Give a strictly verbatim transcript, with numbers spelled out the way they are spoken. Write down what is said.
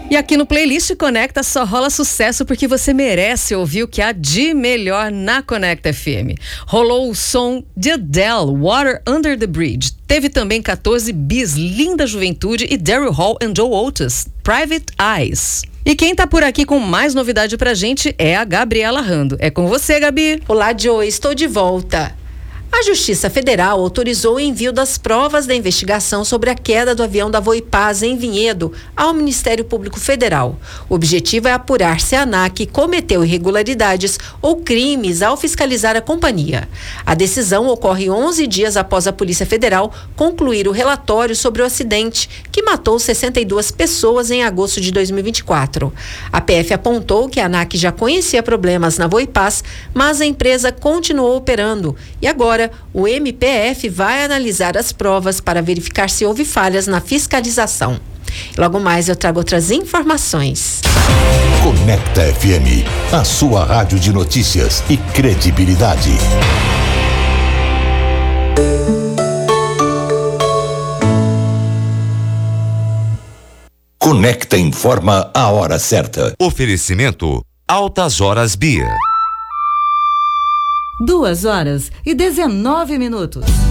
E aqui no Playlist Conecta só rola sucesso porque você merece ouvir o que há de melhor na Conecta F M. Rolou o som de Adele, Water Under the Bridge. Teve também quatorze bis, Linda Juventude e Daryl Hall and Joe Oates, Private Eyes. E quem tá por aqui com mais novidade pra gente é a Gabriela Rando. É com você, Gabi. Olá, Joe, estou de volta. A Justiça Federal autorizou o envio das provas da investigação sobre a queda do avião da Voipaz em Vinhedo ao Ministério Público Federal. O objetivo é apurar se a ANAC cometeu irregularidades ou crimes ao fiscalizar a companhia. A decisão ocorre onze dias após a Polícia Federal concluir o relatório sobre o acidente, que matou sessenta e duas pessoas em agosto de dois mil e vinte e quatro. A P F apontou que a ANAC já conhecia problemas na Voipaz, mas a empresa continuou operando e agora o M P F vai analisar as provas para verificar se houve falhas na fiscalização. Logo mais eu trago outras informações. Conecta F M, a sua rádio de notícias e credibilidade. Conecta informa a hora certa. Oferecimento Altas Horas Bia. Duas horas e dezenove minutos.